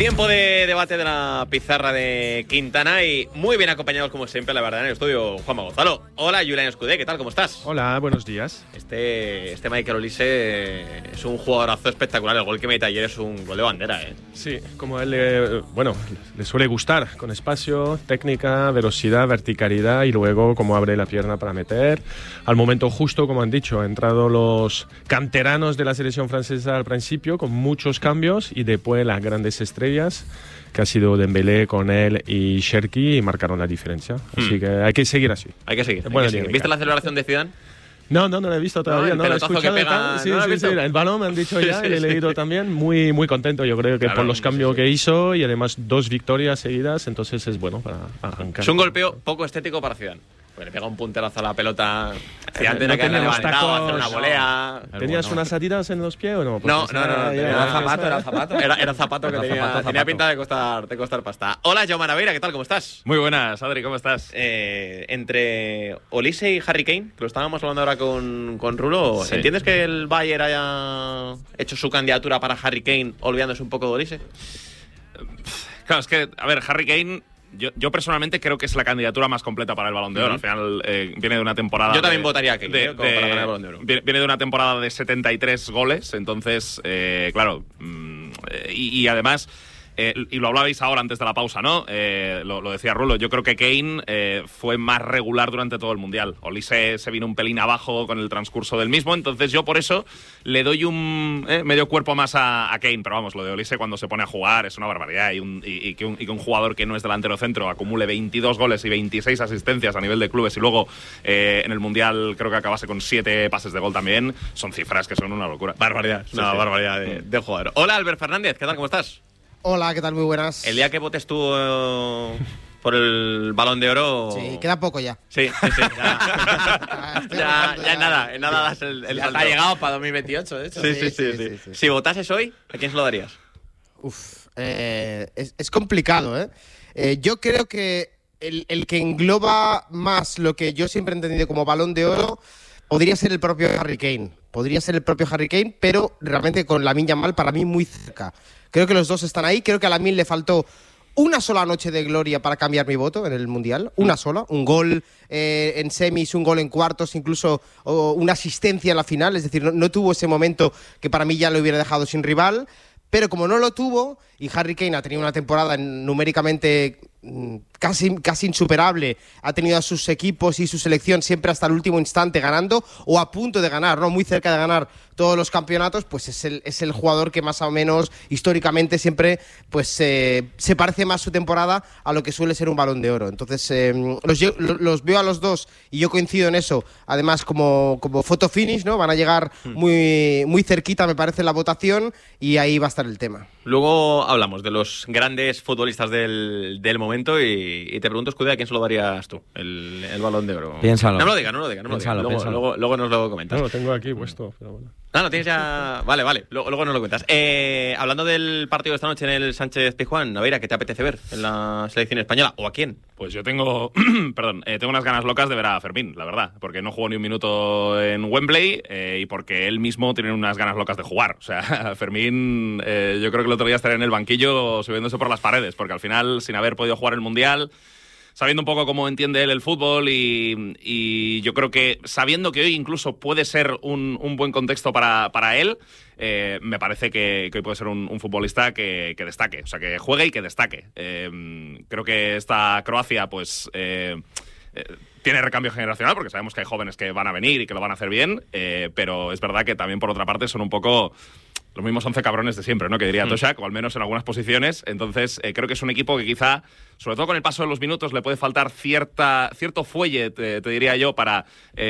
Tiempo de debate de la pizarra de Quintana y muy bien acompañados como siempre, la verdad, en el estudio Juanma Gonzalo. Hola, Julián Escudé, ¿qué tal? ¿Cómo estás? Hola, buenos días. Este Michael Olise es un jugadorazo espectacular. El gol que mete ayer es un gol de bandera, ¿eh? Sí, como a él le suele gustar, con espacio, técnica, velocidad, verticalidad y luego como abre la pierna para meter. Al momento justo, como han dicho, han entrado los canteranos de la selección francesa al principio con muchos cambios y después las grandes estrellas, que ha sido Dembélé con él y Cherki, y marcaron la diferencia. Así que hay que seguir así. Hay que seguir. ¿Viste la celebración de Zidane? No lo he visto todavía. No, el lo he pelotazo escuchado. que pega, Sí, ¿no lo has visto? El balón me han dicho ya, y he leído también. Muy, muy contento, yo creo que por los cambios que hizo y además 2 victorias seguidas, entonces es bueno para arrancar. Es un golpeo poco estético para Zidane. Pues le pega un punterazo a la pelota. Zidane no tenía que haber tenía los levantado, hacer tacos. una volea. ¿Tenías unas salidas en los pies o no? No. Era zapato. Era zapato que tenía pinta de costar pasta. Hola, Jaume Naveira, ¿qué tal? ¿Cómo estás? Muy buenas, Adri, ¿cómo estás? Entre Olise y Harry Kane, que lo estábamos hablando ahora con Rulo, Sí. ¿entiendes que el Bayern haya hecho su candidatura para Harry Kane olvidándose un poco de Olise? Claro, es que, a ver, Harry Kane, yo personalmente creo que es la candidatura más completa para el Balón de Oro. Al final viene de una temporada... Yo también votaría a Kane para ganar el Balón de Oro. Viene de una temporada de 73 goles, entonces, claro, y además... y lo hablabais ahora antes de la pausa, ¿no? Lo decía Rulo. Yo creo que Kane fue más regular durante todo el Mundial. Olise se vino un pelín abajo con el transcurso del mismo, entonces yo por eso le doy un medio cuerpo más a Kane. Pero vamos, lo de Olise cuando se pone a jugar es una barbaridad. Y que un jugador que no es delantero centro acumule 22 goles y 26 asistencias a nivel de clubes y luego en el Mundial creo que acabase con 7 pases de gol también, son cifras que son una locura. Barbaridad, una barbaridad de jugador. Hola, Albert Fernández, ¿qué tal? ¿Cómo estás? Hola, ¿qué tal? Muy buenas. El día que votes tú por el Balón de Oro... Sí, queda poco ya. Sí. Ya en nada das el Ya salto. ha llegado para 2028, de hecho. Sí. Si votases hoy, ¿a quién se lo darías? Es complicado, ¿eh? Yo creo que el que engloba más lo que yo siempre he entendido como Balón de Oro podría ser el propio Harry Kane. Pero realmente con Lamine Yamal para mí muy cerca. Creo que los dos están ahí. Creo que a Lamine le faltó una sola noche de gloria para cambiar mi voto en el Mundial. Una sola. Un gol en semis, un gol en cuartos, incluso una asistencia en la final. Es decir, no tuvo ese momento que para mí ya lo hubiera dejado sin rival. Pero como no lo tuvo, y Harry Kane ha tenido una temporada numéricamente casi insuperable, ha tenido a sus equipos y su selección siempre hasta el último instante ganando o a punto de ganar, ¿no? Muy cerca de ganar todos los campeonatos, pues es el jugador que más o menos históricamente siempre pues se parece más su temporada a lo que suele ser un Balón de Oro. Entonces los veo a los dos y yo coincido en eso. Además como photo finish, ¿no? Van a llegar muy cerquita, me parece, la votación, y ahí va a estar el tema. Luego hablamos de los grandes futbolistas del momento y te pregunto, Escudé, ¿a quién se lo darías tú el Balón de Oro? Piénsalo. No me lo digas. Luego nos lo comentas. No, lo tengo aquí puesto, pero bueno. No, tienes ya... Vale. Luego nos lo cuentas. Hablando del partido de esta noche en el Sánchez-Pizjuán, Naveira, ¿qué te apetece ver en la selección española? ¿O a quién? Pues yo tengo tengo unas ganas locas de ver a Fermín, la verdad, porque no jugó ni un minuto en Wembley y porque él mismo tiene unas ganas locas de jugar. O sea, Fermín, yo creo que el otro día estaría en el banquillo subiéndose por las paredes, porque al final, sin haber podido jugar el Mundial, sabiendo un poco cómo entiende él el fútbol y yo creo que sabiendo que hoy incluso puede ser un buen contexto para él, me parece que hoy puede ser un futbolista que destaque, o sea, que juegue y que destaque. Creo que esta Croacia, pues... tiene recambio generacional porque sabemos que hay jóvenes que van a venir y que lo van a hacer bien, pero es verdad que también por otra parte son un poco los mismos 11 cabrones de siempre, ¿no? Que diría Toshak, o al menos en algunas posiciones. Entonces creo que es un equipo que quizá, sobre todo con el paso de los minutos, le puede faltar cierto fuelle, te diría yo, para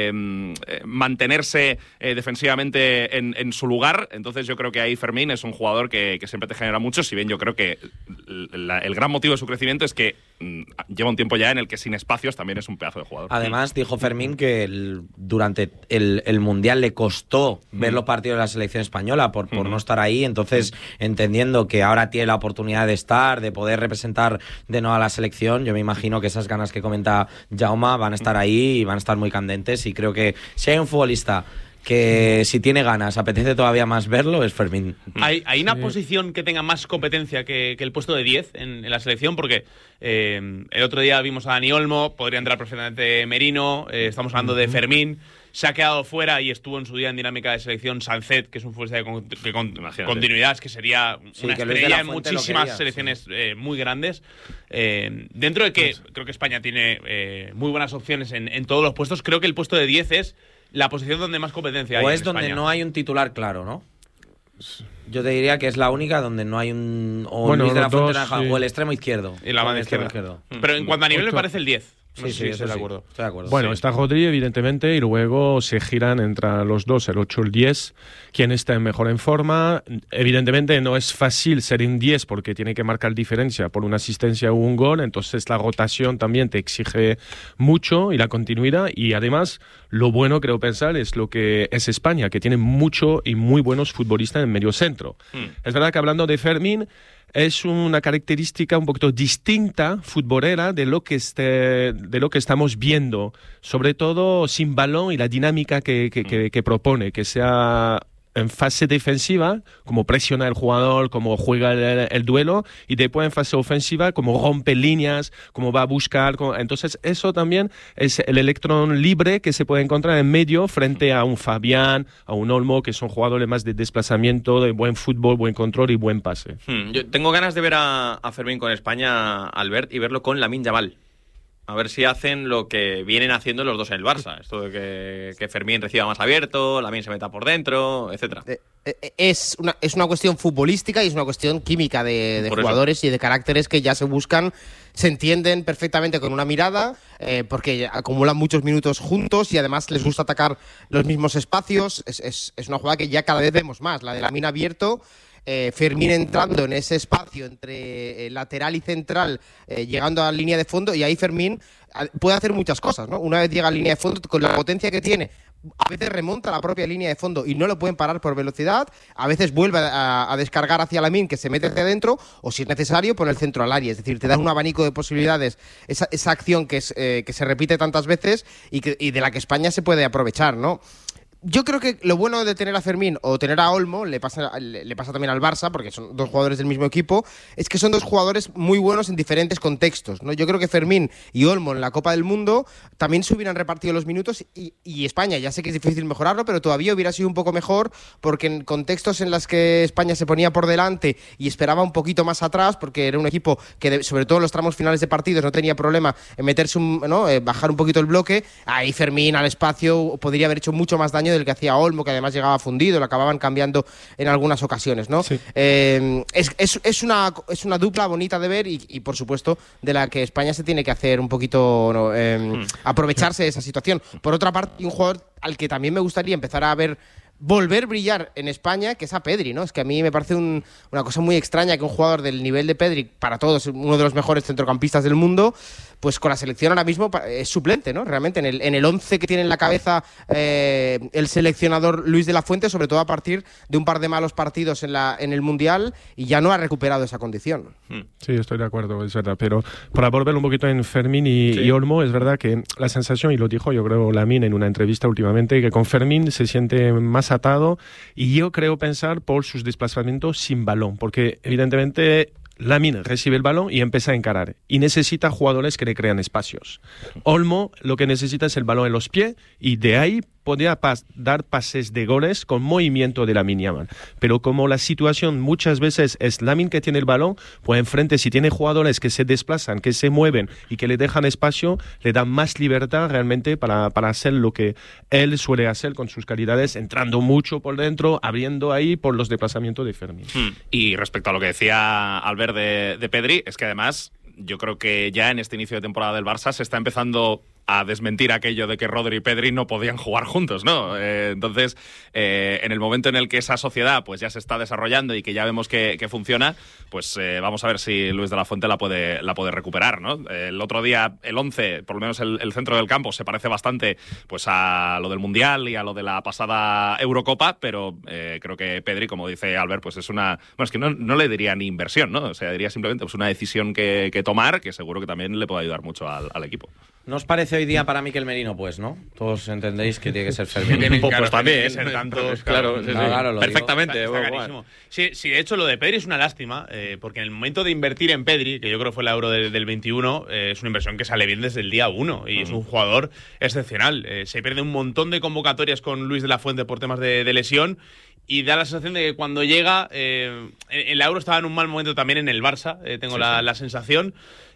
mantenerse defensivamente en su lugar. Entonces yo creo que ahí Fermín es un jugador que siempre te genera mucho, si bien yo creo que el gran motivo de su crecimiento es que lleva un tiempo ya en el que sin espacios también es un pedazo de jugador. Además, dijo Fermín que durante el Mundial le costó ver los partidos de la selección española por no estar ahí, entonces entendiendo que ahora tiene la oportunidad de estar, de poder representar de nuevo a la selección, yo me imagino que esas ganas que comenta Jaume van a estar ahí y van a estar muy candentes, y creo que si hay un futbolista que si tiene ganas, apetece todavía más verlo, es Fermín. ¿Hay una posición que tenga más competencia que el puesto de 10 en la selección? Porque el otro día vimos a Dani Olmo, podría entrar perfectamente Merino, estamos hablando de Fermín. Se ha quedado fuera y estuvo en su día en dinámica de selección Sancet, que es un futbolista de continuidad, que sería una estrella en muchísimas selecciones muy grandes. Dentro de que creo que España tiene muy buenas opciones en todos los puestos, creo que el puesto de 10 es la posición donde más competencia hay. O es en donde España. no hay un titular claro, ¿no? Yo te diría que es la única donde no hay un... O Bueno, Luis de la los Fuente dos, Naranjo, sí. o el extremo izquierdo. Y la banda izquierda. Pero en cuanto a nivel me parece el 10. No sé si estoy de acuerdo. Estoy de acuerdo. Bueno, está Rodri, evidentemente, y luego se giran entre los dos, el 8 y el 10, quién está mejor en forma. Evidentemente no es fácil ser en 10 porque tiene que marcar diferencia por una asistencia o un gol, entonces la rotación también te exige mucho y la continuidad, y además lo bueno, creo pensar, es lo que es España, que tiene mucho y muy buenos futbolistas en medio centro. Es verdad que hablando de Fermín, es una característica un poquito distinta, futbolera, de lo que estamos viendo, sobre todo sin balón y la dinámica que propone, que sea en fase defensiva, como presiona el jugador, como juega el duelo, y después en fase ofensiva, como rompe líneas, como va a buscar. Entonces, eso también es el electrón libre que se puede encontrar en medio frente a un Fabián, a un Olmo, que son jugadores más de desplazamiento, de buen fútbol, buen control y buen pase. Yo tengo ganas de ver a Fermín con España, Albert, y verlo con Lamine Yamal. A ver si hacen lo que vienen haciendo los dos en el Barça. Esto de que Fermín reciba más abierto, Lamine se meta por dentro, etcétera. Es una cuestión futbolística y es una cuestión química de jugadores y de caracteres que ya se buscan, se entienden perfectamente con una mirada, porque acumulan muchos minutos juntos y además les gusta atacar los mismos espacios. Es una jugada que ya cada vez vemos más, la de Lamine abierto. Fermín entrando en ese espacio entre lateral y central, llegando a la línea de fondo, y ahí Fermín puede hacer muchas cosas, ¿no? Una vez llega a la línea de fondo, con la potencia que tiene, a veces remonta la propia línea de fondo y no lo pueden parar por velocidad, a veces vuelve a descargar hacia Lamine, que se mete hacia adentro, o si es necesario, pone el centro al área. Es decir, te da un abanico de posibilidades, esa acción que se repite tantas veces y de la que España se puede aprovechar, ¿no? Yo creo que lo bueno de tener a Fermín o tener a Olmo, le pasa también al Barça, porque son dos jugadores del mismo equipo, es que son dos jugadores muy buenos en diferentes contextos, ¿no? Yo creo que Fermín y Olmo en la Copa del Mundo también se hubieran repartido los minutos y España, ya sé que es difícil mejorarlo, pero todavía hubiera sido un poco mejor, porque en contextos en los que España se ponía por delante y esperaba un poquito más atrás, porque era un equipo que sobre todo en los tramos finales de partidos no tenía problema en meterse, bajar un poquito el bloque, ahí Fermín al espacio podría haber hecho mucho más daño del que hacía Olmo, que además llegaba fundido, lo acababan cambiando en algunas ocasiones, ¿no? Sí. Es una dupla bonita de ver y por supuesto de la que España se tiene que hacer un poquito, aprovecharse de esa situación. Por otra parte, un jugador al que también me gustaría empezar a ver volver a brillar en España, que es a Pedri, ¿no? Es que a mí me parece una cosa muy extraña que un jugador del nivel de Pedri, para todos uno de los mejores centrocampistas del mundo, pues con la selección ahora mismo es suplente, ¿no? Realmente en el 11 que tiene en la cabeza el seleccionador Luis de la Fuente, sobre todo a partir de un par de malos partidos en el Mundial, y ya no ha recuperado esa condición. Sí, estoy de acuerdo, es verdad, pero para volver un poquito en Fermín y Olmo, es verdad que la sensación, y lo dijo yo creo Lamine en una entrevista últimamente, que con Fermín se siente más atado, y yo creo pensar por sus desplazamientos sin balón, porque evidentemente Lamine recibe el balón y empieza a encarar, y necesita jugadores que le crean espacios. Olmo lo que necesita es el balón en los pies, y de ahí podría dar pases de goles con movimiento de Lamine Yamal. Pero como la situación muchas veces es Lamine que tiene el balón, pues enfrente, si tiene jugadores que se desplazan, que se mueven y que le dejan espacio, le dan más libertad realmente para hacer lo que él suele hacer con sus calidades, entrando mucho por dentro, abriendo ahí por los desplazamientos de Fermín. Y respecto a lo que decía Albert de Pedri, es que además yo creo que ya en este inicio de temporada del Barça se está empezando a desmentir aquello de que Rodri y Pedri no podían jugar juntos, ¿no? Entonces, en el momento en el que esa sociedad pues ya se está desarrollando y que ya vemos que funciona, pues vamos a ver si Luis de la Fuente la puede recuperar, ¿no? El otro día, el 11, por lo menos el centro del campo, se parece bastante pues a lo del Mundial y a lo de la pasada Eurocopa, pero creo que Pedri, como dice Albert, pues es una... Bueno, es que no le diría ni inversión, ¿no? O sea, diría simplemente pues una decisión que tomar, que seguro que también le puede ayudar mucho al equipo. ¿No os parece hoy día para Mikel Merino, pues, no? Todos entendéis que tiene que ser Fermín. Pues también. Tienen que ser tantos, claro, sí, sí. Claro, lo Perfectamente. Está clarísimo. Sí, de hecho, lo de Pedri es una lástima, porque en el momento de invertir en Pedri, que yo creo que fue el Euro del 21, es una inversión que sale bien desde el día 1 y es un jugador excepcional. Se pierde un montón de convocatorias con Luis de la Fuente por temas de lesión. Y da la sensación de que cuando llega, el Euro estaba en un mal momento también en el Barça, tengo la sensación.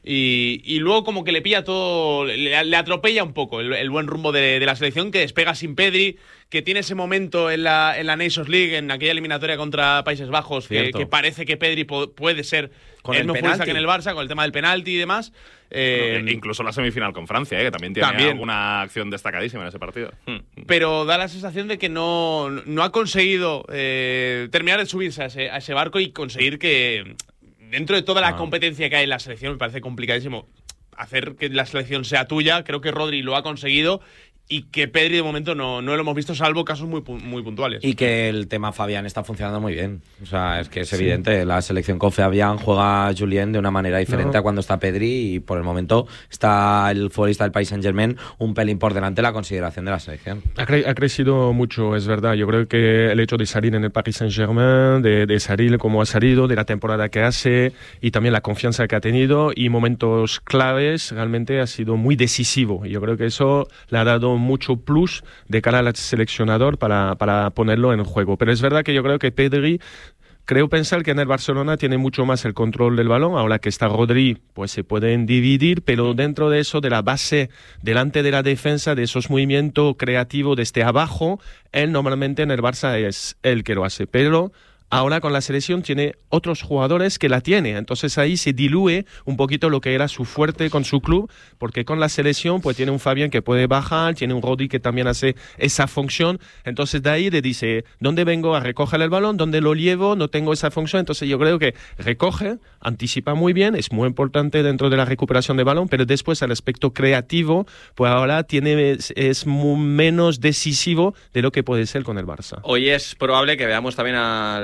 Y luego como que le pilla todo, le atropella un poco el buen rumbo de la selección, que despega sin Pedri, que tiene ese momento en la Nations League, en aquella eliminatoria contra Países Bajos, que parece que Pedri puede ser con el mejor futbolista que en el Barça, con el tema del penalti y demás. Incluso la semifinal con Francia, que también tiene alguna acción destacadísima en ese partido. Pero da la sensación de que no ha conseguido terminar de subirse a ese barco y conseguir que, dentro de toda la competencia que hay en la selección, me parece complicadísimo hacer que la selección sea tuya. Creo que Rodri lo ha conseguido y que Pedri de momento no lo hemos visto, salvo casos muy puntuales. Y que el tema Fabián está funcionando muy bien. O sea, es que es evidente, la selección con Fabián juega Julien de una manera diferente a cuando está Pedri, y por el momento está el futbolista del Paris Saint-Germain un pelín por delante de la consideración de la selección. Ha crecido mucho, es verdad. Yo creo que el hecho de salir en el Paris Saint-Germain, de salir como ha salido, de la temporada que hace y también la confianza que ha tenido y momentos claves, realmente ha sido muy decisivo. Y yo creo que eso le ha dado mucho plus de cara al seleccionador para ponerlo en juego. Pero es verdad que yo creo que Pedri, creo pensar que en el Barcelona tiene mucho más el control del balón. Ahora que está Rodri, pues se pueden dividir, pero dentro de eso, de la base, delante de la defensa, de esos movimientos creativos desde abajo, él normalmente en el Barça es el que lo hace. Pero ahora con la selección tiene otros jugadores que la tiene, entonces ahí se diluye un poquito lo que era su fuerte con su club, porque con la selección pues tiene un Fabián que puede bajar, tiene un Rodri que también hace esa función, entonces de ahí le dice, ¿dónde vengo a recoger el balón? ¿Dónde lo llevo? No tengo esa función, entonces yo creo que recoge, anticipa muy bien, es muy importante dentro de la recuperación de balón, pero después el aspecto creativo, pues ahora es menos decisivo de lo que puede ser con el Barça. Hoy es probable que veamos también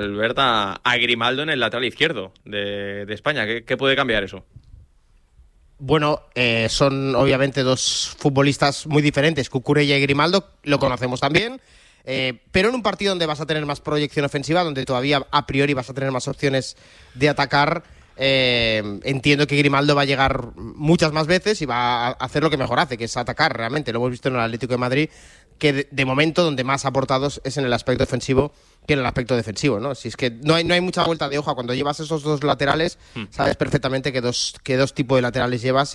a Grimaldo en el lateral izquierdo de España. ¿Qué puede cambiar eso? Bueno, son obviamente dos futbolistas muy diferentes. Cucurella y Grimaldo lo conocemos también, pero en un partido donde vas a tener más proyección ofensiva, donde todavía a priori vas a tener más opciones de atacar, entiendo que Grimaldo va a llegar muchas más veces y va a hacer lo que mejor hace, que es atacar realmente. Lo hemos visto en el Atlético de Madrid, que de momento donde más aportados es en el aspecto ofensivo que en el aspecto defensivo, ¿no? Si es que no hay mucha vuelta de hoja. Cuando llevas esos dos laterales, sabes perfectamente que dos tipos de laterales llevas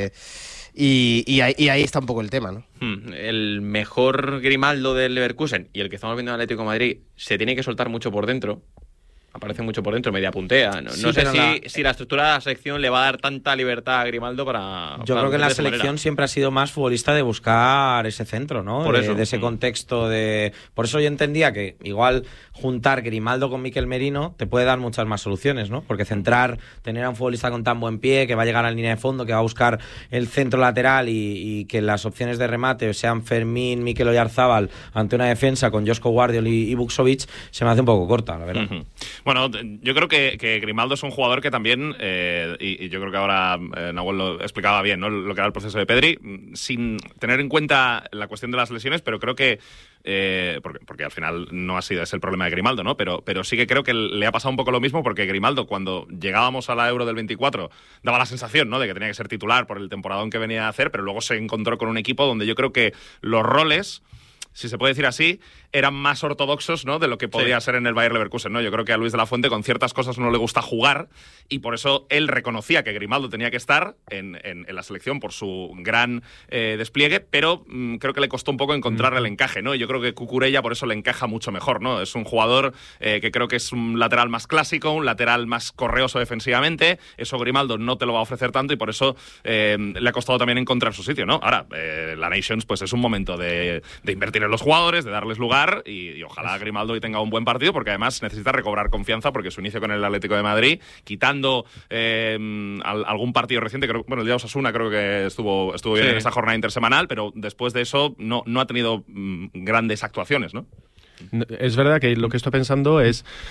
y ahí está un poco el tema, ¿no? El mejor Grimaldo del Leverkusen y el que estamos viendo en el Atlético de Madrid se tiene que soltar mucho por dentro. Aparece mucho por dentro, media puntea. No sé si la estructura de la selección le va a dar tanta libertad a Grimaldo para... Yo creo que en la selección siempre ha sido más futbolista de buscar ese centro, ¿no? Por eso. De ese contexto de... Por eso yo entendía que igual juntar Grimaldo con Mikel Merino te puede dar muchas más soluciones, ¿no? Porque tener a un futbolista con tan buen pie, que va a llegar a la línea de fondo, que va a buscar el centro lateral y que las opciones de remate sean Fermín, Mikel Oyarzábal ante una defensa con Josko Guardiol y Vuksovic, se me hace un poco corta, la verdad. Bueno, yo creo que Grimaldo es un jugador que también, y yo creo que ahora Nahuel lo explicaba bien, ¿no? Lo que era el proceso de Pedri, sin tener en cuenta la cuestión de las lesiones, pero creo que porque al final no ha sido ese el problema de Grimaldo, ¿no? Pero sí que creo que le ha pasado un poco lo mismo, porque Grimaldo, cuando llegábamos a la Euro del 24, daba la sensación, ¿no?, de que tenía que ser titular por el temporadón que venía a hacer, pero luego se encontró con un equipo donde yo creo que los roles, si se puede decir así, eran más ortodoxos, ¿no?, de lo que podía ser en el Bayer Leverkusen, ¿no? Yo creo que a Luis de la Fuente con ciertas cosas no le gusta jugar, y por eso él reconocía que Grimaldo tenía que estar en la selección por su gran despliegue, pero creo que le costó un poco encontrar el encaje, ¿no? Y yo creo que Cucurella por eso le encaja mucho mejor, ¿no? Es un jugador que creo que es un lateral más clásico, un lateral más correoso defensivamente. Eso Grimaldo no te lo va a ofrecer tanto, y por eso le ha costado también encontrar su sitio, ¿no? Ahora, la Nations pues es un momento de invertir en los jugadores, de darles lugar, y ojalá Grimaldo hoy tenga un buen partido, porque además necesita recobrar confianza, porque su inicio con el Atlético de Madrid, quitando algún partido reciente, el día de Osasuna creo que estuvo bien en esa jornada intersemanal, pero después de eso no ha tenido grandes actuaciones, ¿no? Es verdad que lo que estoy pensando es,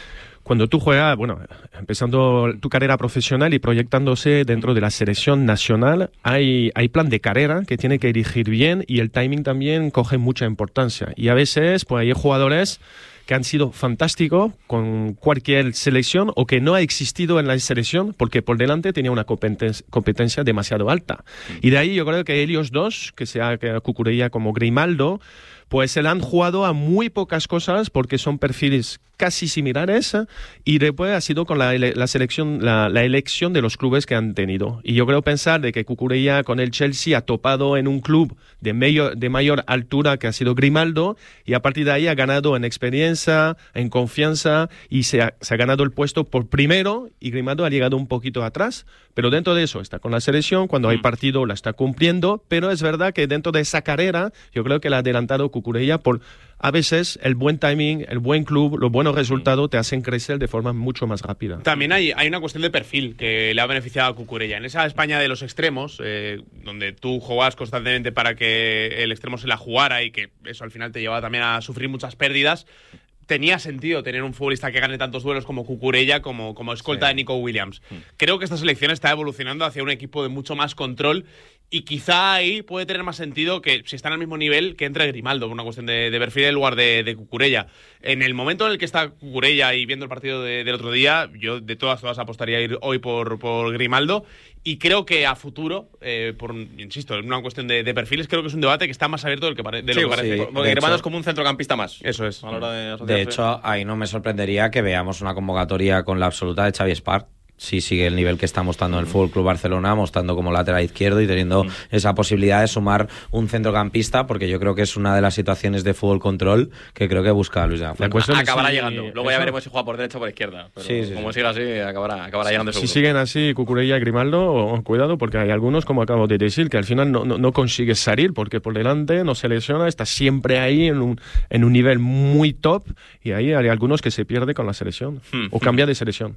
cuando tú juegas, bueno, empezando tu carrera profesional y proyectándose dentro de la selección nacional, hay plan de carrera que tiene que dirigir bien y el timing también coge mucha importancia. Y a veces pues hay jugadores que han sido fantásticos con cualquier selección o que no ha existido en la selección porque por delante tenía una competencia demasiado alta. Y de ahí yo creo que ellos dos, que sea Cucurella como Grimaldo, pues se le han jugado a muy pocas cosas porque son perfiles casi similares y después ha sido con la selección, la elección de los clubes que han tenido. Y yo creo pensar de que Cucurella con el Chelsea ha topado en un club de mayor altura que ha sido Grimaldo y a partir de ahí ha ganado en experiencia, en confianza y se ha ganado el puesto por primero y Grimaldo ha llegado un poquito atrás, pero dentro de eso está con la selección, cuando hay partido la está cumpliendo, pero es verdad que dentro de esa carrera yo creo que la ha adelantado Cucurella por a veces el buen timing, el buen club, los buenos resultados te hacen crecer de forma mucho más rápida. También hay una cuestión de perfil que le ha beneficiado a Cucurella. En esa España de los extremos, donde tú jugabas constantemente para que el extremo se la jugara y que eso al final te llevaba también a sufrir muchas pérdidas, tenía sentido tener un futbolista que gane tantos duelos como Cucurella, como escolta de Nico Williams. Creo que esta selección está evolucionando hacia un equipo de mucho más control y quizá ahí puede tener más sentido que si están al mismo nivel que entre Grimaldo, por una cuestión de perfil en lugar de Cucurella. En el momento en el que está Cucurella y viendo el partido del otro día, yo de todas apostaría a ir hoy por Grimaldo y creo que a futuro, insisto, en una cuestión de perfiles, creo que es un debate que está más abierto de lo que parece. Porque Grimaldo es como un centrocampista más. Eso es. A la hora de De hecho, ahí no me sorprendería que veamos una convocatoria con la absoluta de Xavi Espart. Si sigue el nivel que está mostrando el Fútbol Club Barcelona, mostrando como lateral izquierdo y teniendo esa posibilidad de sumar un centrocampista, porque yo creo que es una de las situaciones de fútbol control que creo que busca Luis de la Fuente. Acabará llegando. Luego ya veremos si juega por derecha o por izquierda. Pero como siga así, acabará llegando seguro. Si siguen así Cucurella y Grimaldo, cuidado, porque hay algunos, como acabo de decir, que al final no consigues salir, porque por delante no se lesiona, está siempre ahí en un nivel muy top, y ahí hay algunos que se pierde con la selección, o cambia de selección.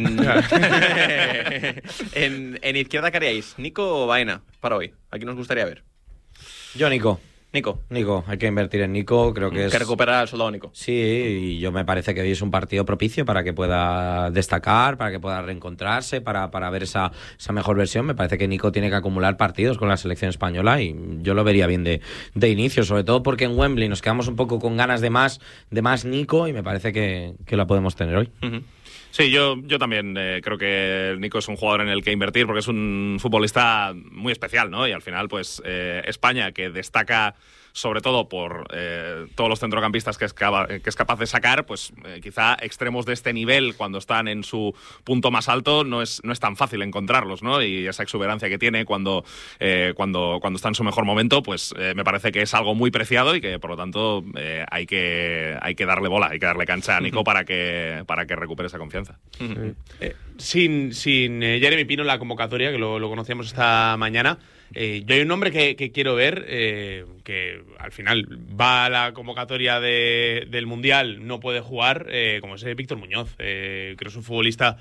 En izquierda, ¿qué haríais? ¿Nico o Baena para hoy? Aquí nos gustaría ver. Yo, Nico, hay que invertir en Nico, creo que es... Que recuperar al soldado Nico. Sí, y yo me parece que hoy es un partido propicio para que pueda destacar, para que pueda reencontrarse, para ver esa mejor versión. Me parece que Nico tiene que acumular partidos con la selección española y yo lo vería bien de inicio, sobre todo porque en Wembley nos quedamos un poco con ganas de más Nico y me parece que la podemos tener hoy. Sí, yo también creo que Nico es un jugador en el que invertir porque es un futbolista muy especial, ¿no? Y al final, pues España, que destaca sobre todo por todos los centrocampistas que es capaz de sacar, pues quizá extremos de este nivel, cuando están en su punto más alto, no es tan fácil encontrarlos, ¿no? Y esa exuberancia que tiene cuando está en su mejor momento, pues me parece que es algo muy preciado y que, por lo tanto, hay que darle bola, hay que darle cancha a Nico para que recupere esa confianza. Sin Jeremy Pino en la convocatoria, que lo conocíamos esta mañana, yo hay un nombre que quiero ver, que al final va a la convocatoria del Mundial, no puede jugar, como es Víctor Muñoz. Creo que es un futbolista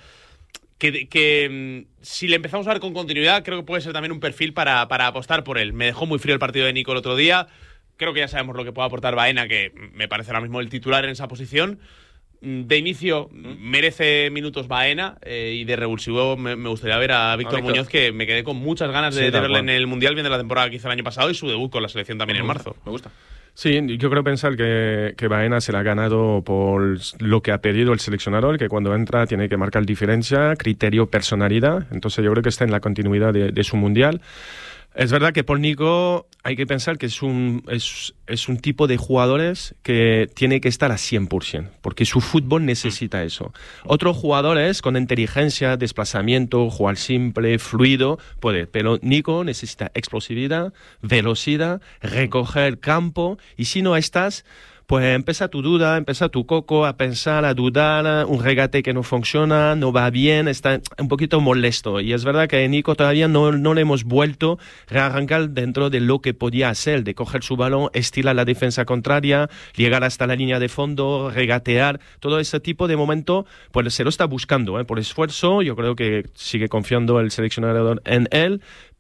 que si le empezamos a ver con continuidad, creo que puede ser también un perfil para apostar por él. Me dejó muy frío el partido de Nico el otro día. Creo que ya sabemos lo que puede aportar Baena, que me parece ahora mismo el titular en esa posición. De inicio merece minutos Baena y de revulsivo me gustaría ver a Víctor Muñoz, que me quedé con muchas ganas de verle en el Mundial, viendo la temporada que hizo el año pasado y su debut con la selección también en marzo. Me gusta. Sí, yo creo pensar que Baena se la ha ganado por lo que ha pedido el seleccionador, que cuando entra tiene que marcar diferencia, criterio, personalidad. Entonces yo creo que está en la continuidad de su Mundial. Es verdad que por Nico hay que pensar que es un tipo de jugadores que tiene que estar a 100%, porque su fútbol necesita eso. Otros jugadores con inteligencia, desplazamiento, jugar simple, fluido, puede, pero Nico necesita explosividad, velocidad, recoger el campo, y si no estás, pues empieza tu duda, empieza tu coco a pensar, a dudar, un regate que no funciona, no va bien, está un poquito molesto. Y es verdad que a Nico todavía no le hemos vuelto a rearrancar dentro de lo que podía hacer, de coger su balón, estirar la defensa contraria, llegar hasta la línea de fondo, regatear, todo ese tipo de momento, pues se lo está buscando, por esfuerzo. Yo creo que sigue confiando el seleccionador en él,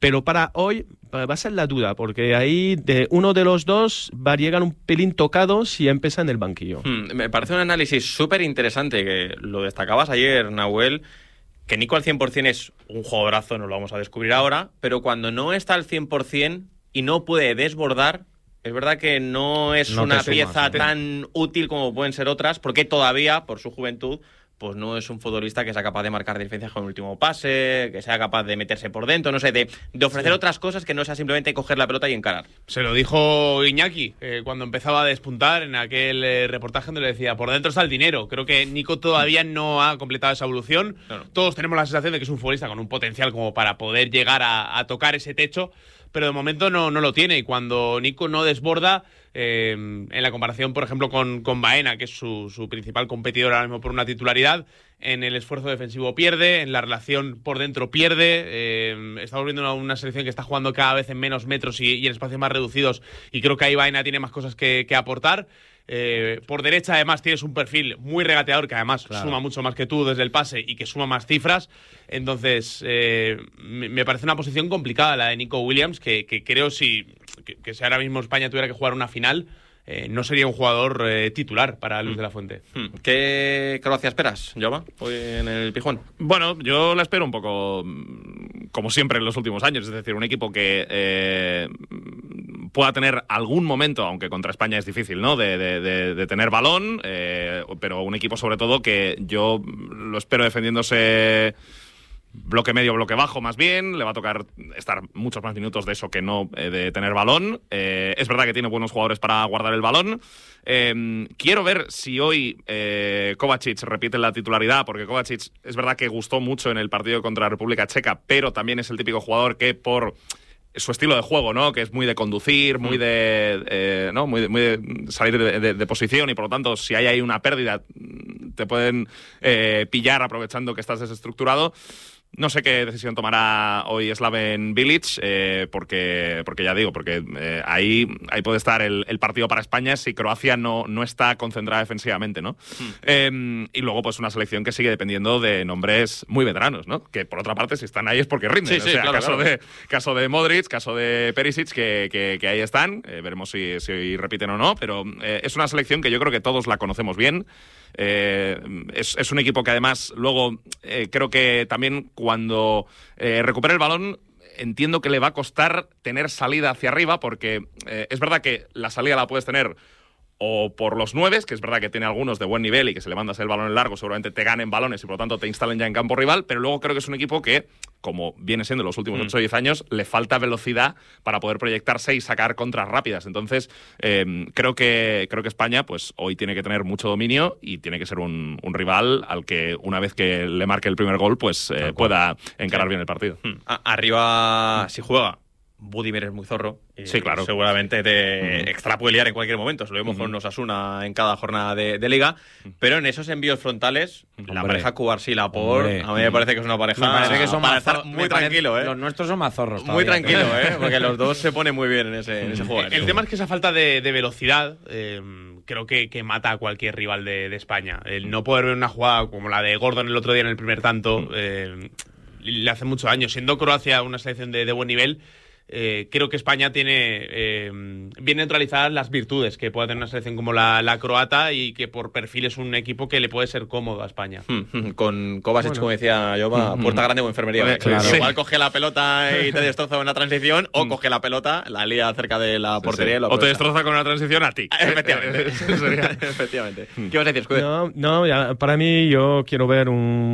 Pero para hoy va a ser la duda, porque ahí uno de los dos va a llegar un pelín tocado si empieza en el banquillo. Me parece un análisis súper interesante, que lo destacabas ayer, Nahuel, que Nico al 100% es un jugadorazo, no lo vamos a descubrir ahora, pero cuando no está al 100% y no puede desbordar, es verdad que no es una pieza tan útil como pueden ser otras, porque todavía, por su juventud, pues no es un futbolista que sea capaz de marcar diferencias con el último pase, que sea capaz de meterse por dentro, no sé, de ofrecer otras cosas que no sea simplemente coger la pelota y encarar. Se lo dijo Iñaki cuando empezaba a despuntar en aquel reportaje donde le decía, por dentro está el dinero. Creo que Nico todavía no ha completado esa evolución. Claro. Todos tenemos la sensación de que es un futbolista con un potencial como para poder llegar a tocar ese techo, pero de momento no lo tiene. Y cuando Nico no desborda, en la comparación, por ejemplo, con Baena, que es su principal competidor ahora mismo por una titularidad, en el esfuerzo defensivo pierde, en la relación por dentro pierde. Estamos viendo una selección que está jugando cada vez en menos metros y en espacios más reducidos, y creo que ahí Baena tiene más cosas que aportar. Por derecha, además, tienes un perfil muy regateador que además suma mucho más que tú desde el pase y que suma más cifras. Entonces, me parece una posición complicada la de Nico Williams, que creo que si ahora mismo España tuviera que jugar una final, no sería un jugador titular para Luis de la Fuente. ¿Qué Croacia esperas, Jaume, hoy en el Pijón? Bueno, yo la espero un poco como siempre en los últimos años, es decir, un equipo que pueda tener algún momento, aunque contra España es difícil, ¿no?, de tener balón, pero un equipo sobre todo que yo lo espero defendiéndose bloque medio, bloque bajo más bien. Le va a tocar estar muchos más minutos de eso que no de tener balón. Es verdad que tiene buenos jugadores para guardar el balón. Quiero ver si hoy Kovacic repite la titularidad, porque Kovacic es verdad que gustó mucho en el partido contra la República Checa, pero también es el típico jugador que por su estilo de juego, ¿no?, que es muy de conducir, muy de ¿no?, muy de salir de posición, y por lo tanto, si hay ahí una pérdida, te pueden pillar aprovechando que estás desestructurado. No sé qué decisión tomará hoy Slaven Bilic, porque ya digo, porque ahí puede estar el partido para España si Croacia no está concentrada defensivamente, ¿no? Y luego, pues, una selección que sigue dependiendo de nombres muy veteranos, ¿no? Que, por otra parte, si están ahí es porque rinden. Sí, claro, caso de Modric, caso de Perisic, que ahí están. Veremos si repiten o no, pero es una selección que yo creo que todos la conocemos bien. Es un equipo que además luego creo que también cuando recupere el balón, entiendo que le va a costar tener salida hacia arriba, porque es verdad que la salida la puedes tener o por los 9, que es verdad que tiene algunos de buen nivel y que se le mandas el balón en largo, seguramente te ganen balones y por lo tanto te instalen ya en campo rival, pero luego creo que es un equipo que, como viene siendo los últimos 8 o 10 años, le falta velocidad para poder proyectarse y sacar contras rápidas. Entonces, creo que España, pues, hoy tiene que tener mucho dominio y tiene que ser un rival al que, una vez que le marque el primer gol, pues pueda encarar bien el partido. Arriba, si juega, Budimir es muy zorro. Sí, claro. Seguramente te extrapuelear en cualquier momento. Se lo vemos con Osasuna en cada jornada de liga. Pero en esos envíos frontales, la pareja Cubarsí-Laporte, a mí me parece que es una pareja. Me parece que son para estar muy tranquilo, ¿eh? Los nuestros son más zorros. Muy tranquilo, ¿eh? Porque los dos se ponen muy bien en ese juego. El tema es que esa falta de velocidad creo que mata a cualquier rival de España. El no poder ver una jugada como la de Gordon el otro día en el primer tanto le hace mucho daño. Siendo Croacia una selección de buen nivel, creo que España tiene bien neutralizadas las virtudes que puede tener una selección como la croata, y que por perfil es un equipo que le puede ser cómodo a España. Con Kovacic, como decía yo, puerta grande o enfermería. Claro. Igual coge la pelota y te destroza una transición, o coge la pelota, la lía cerca de la portería. Sí. O te destroza con una transición a ti. Efectivamente. Efectivamente. ¿Qué vas a decir, Scude? No, para mí, yo quiero ver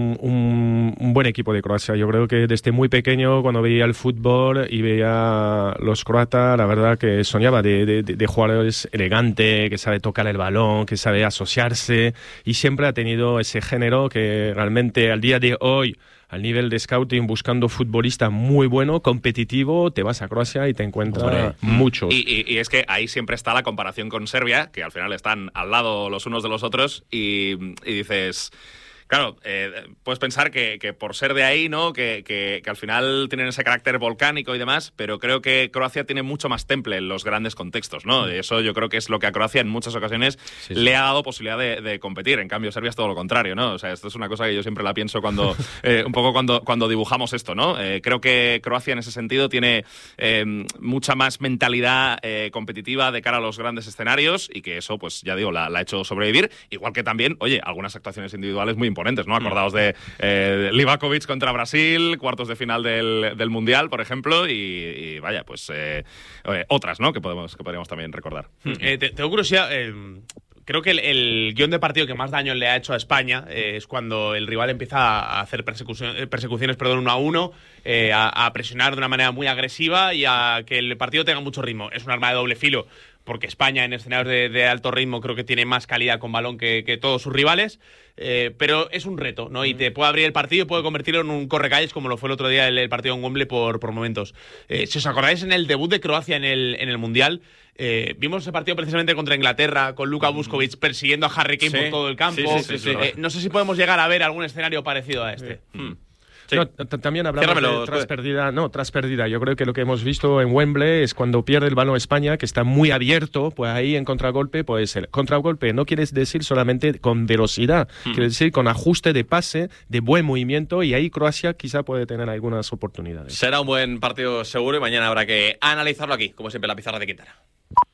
un buen equipo de Croacia. Yo creo que desde muy pequeño, cuando veía el fútbol y veía los croatas, la verdad que soñaba de jugadores elegantes, que sabe tocar el balón, que sabe asociarse, y siempre ha tenido ese género que realmente al día de hoy, al nivel de scouting, buscando futbolista muy bueno, competitivo, te vas a Croacia y te encuentras muchos. Y es que ahí siempre está la comparación con Serbia, que al final están al lado los unos de los otros, y dices, Claro, puedes pensar que por ser de ahí, ¿no? Que al final tienen ese carácter volcánico y demás, pero creo que Croacia tiene mucho más temple en los grandes contextos, ¿no? Eso yo creo que es lo que a Croacia en muchas ocasiones le ha dado posibilidad de competir. En cambio, Serbia es todo lo contrario, ¿no? O sea, esto es una cosa que yo siempre la pienso cuando un poco cuando dibujamos esto, ¿no? Creo que Croacia en ese sentido tiene mucha más mentalidad competitiva de cara a los grandes escenarios y que eso, pues ya digo, la ha hecho sobrevivir. Igual que también, oye, algunas actuaciones individuales muy imponentes, ¿no? Acordaos de Livakovic contra Brasil, cuartos de final del Mundial, por ejemplo, y vaya, pues otras, ¿no? Que podríamos también recordar. Tengo curiosidad. Creo que el guión de partido que más daño le ha hecho a España es cuando el rival empieza a hacer persecuciones 1-1, a presionar de una manera muy agresiva y a que el partido tenga mucho ritmo. Es un arma de doble filo, porque España en escenarios de alto ritmo creo que tiene más calidad con balón que todos sus rivales, pero es un reto, ¿no? Y te puede abrir el partido y puede convertirlo en un correcalles como lo fue el otro día el partido en Wembley por momentos. Si os acordáis, en el debut de Croacia en el Mundial, vimos ese partido precisamente contra Inglaterra con Luka Vuskovic persiguiendo a Harry Kane por todo el campo. Sí. No sé si podemos llegar a ver algún escenario parecido a este. Sí. No, también hablamos de tras pérdida. Yo creo que lo que hemos visto en Wembley es cuando pierde el balón España, que está muy abierto, pues ahí en contragolpe, pues el contragolpe no quiere decir solamente con velocidad, quiere decir con ajuste de pase, de buen movimiento, y ahí Croacia quizá puede tener algunas oportunidades. Será un buen partido seguro y mañana habrá que analizarlo aquí, como siempre, la pizarra de Quintana.